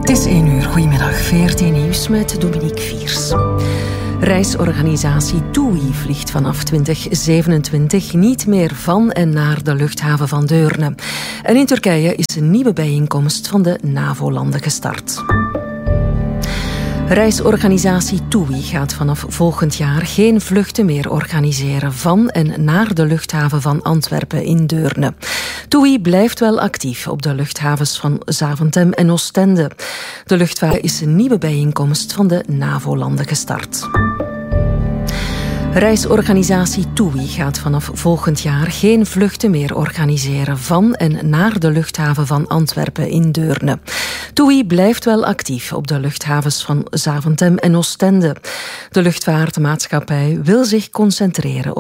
Het is 1 uur. Goedemiddag. VRT Nieuws met Dominique Viers. Reisorganisatie TUI vliegt vanaf 2027 niet meer van en naar de luchthaven van Deurne. En in Turkije is een nieuwe bijeenkomst van de NAVO-landen gestart. Reisorganisatie TUI gaat vanaf volgend jaar geen vluchten meer organiseren van en naar de luchthaven van Antwerpen in Deurne. TUI blijft wel actief op de luchthavens van Zaventem en Oostende. De luchtvaart is een nieuwe bijeenkomst van de NAVO-landen gestart. Reisorganisatie TUI gaat vanaf volgend jaar geen vluchten meer organiseren van en naar de luchthaven van Antwerpen in Deurne. TUI blijft wel actief op de luchthavens van Zaventem en Oostende. De luchtvaartmaatschappij wil zich concentreren op